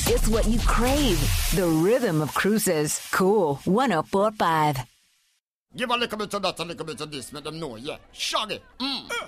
It's what you crave. The rhythm of cruises. Cool 104.5. Give a little bit of that, a little bit of this, make them know, yeah. Shaggy.